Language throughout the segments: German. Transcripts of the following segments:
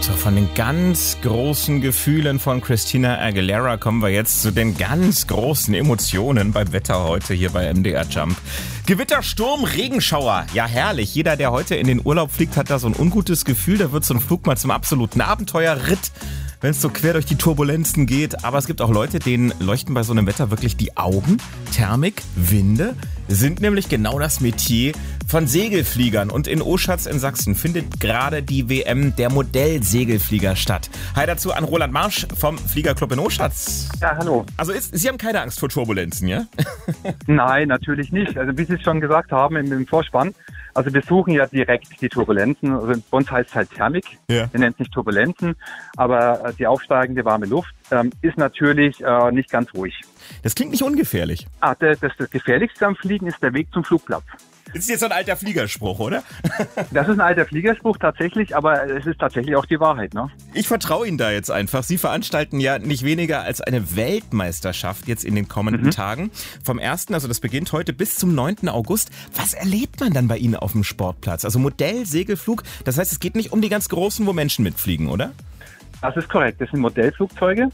So, von den ganz großen Gefühlen von Christina Aguilera kommen wir jetzt zu den ganz großen Emotionen beim Wetter heute hier bei MDR Jump. Gewitter, Sturm, Regenschauer. Ja, herrlich. Jeder, der heute in den Urlaub fliegt, hat da so ein ungutes Gefühl. Da wird so ein Flug mal zum absoluten Abenteuerritt, wenn es so quer durch die Turbulenzen geht. Aber es gibt auch Leute, denen leuchten bei so einem Wetter wirklich die Augen. Thermik, Winde sind nämlich genau das Metier von Segelfliegern. Und in Oschatz in Sachsen findet gerade die WM der Modellsegelflieger statt. Hi dazu an Roland Marsch vom Fliegerclub in Oschatz. Ja, hallo. Also Sie haben keine Angst vor Turbulenzen, ja? Nein, natürlich nicht. Also wie Sie es schon gesagt haben im Vorspann, also wir suchen ja direkt die Turbulenzen. Also bei uns heißt es halt Thermik. Ja. Wir nennen es nicht Turbulenzen, aber die aufsteigende warme Luft ist natürlich nicht ganz ruhig. Das klingt nicht ungefährlich. Das Gefährlichste am Fliegen ist der Weg zum Flugplatz. Das ist jetzt so ein alter Fliegerspruch, oder? Das ist ein alter Fliegerspruch tatsächlich, aber es ist tatsächlich auch die Wahrheit, ne? Ich vertraue Ihnen da jetzt einfach. Sie veranstalten ja nicht weniger als eine Weltmeisterschaft jetzt in den kommenden Tagen. Vom 1., also das beginnt heute, bis zum 9. August. Was erlebt man dann bei Ihnen auf dem Sportplatz? Also Modell-Segelflug, das heißt, es geht nicht um die ganz Großen, wo Menschen mitfliegen, oder? Das ist korrekt. Das sind Modellflugzeuge,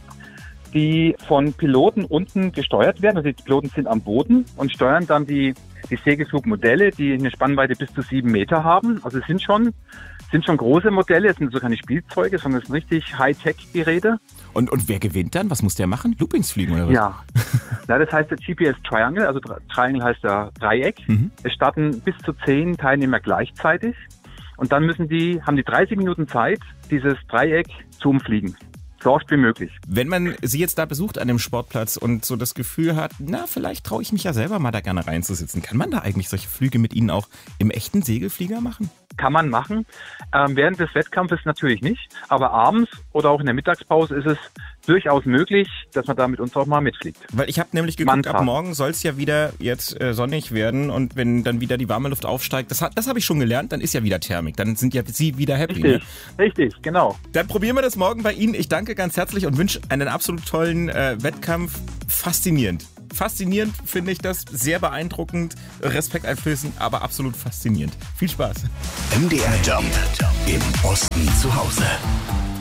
die von Piloten unten gesteuert werden. Also die Piloten sind am Boden und steuern dann die Segelflugmodelle, die eine Spannweite bis zu 7 Meter haben. Also es sind schon große Modelle, es sind so keine Spielzeuge, sondern es sind richtig Hightech-Geräte. Und wer gewinnt dann? Was muss der machen? Loopings fliegen oder was? Ja, das heißt der GPS Triangle, also Triangle heißt ja Dreieck. Es starten bis zu 10 Teilnehmer gleichzeitig und dann haben die 30 Minuten Zeit, dieses Dreieck zu umfliegen. So oft wie möglich. Wenn man Sie jetzt da besucht an dem Sportplatz und so das Gefühl hat, vielleicht traue ich mich ja selber mal da gerne reinzusitzen, kann man da eigentlich solche Flüge mit Ihnen auch im echten Segelflieger machen? Kann man machen. Während des Wettkampfes natürlich nicht, aber abends oder auch in der Mittagspause ist es durchaus möglich, dass man da mit uns auch mal mitfliegt. Weil ich habe nämlich geguckt, ab morgen soll es ja wieder jetzt sonnig werden und wenn dann wieder die warme Luft aufsteigt, das habe ich schon gelernt, dann ist ja wieder Thermik, dann sind ja Sie wieder happy. Richtig, genau. Dann probieren wir das morgen bei Ihnen. Ich danke ganz herzlich und wünsche einen absolut tollen Wettkampf. Faszinierend. Faszinierend finde ich das, sehr beeindruckend, respekteinflößend, aber absolut faszinierend. Viel Spaß. MDR Jump im Osten zu Hause.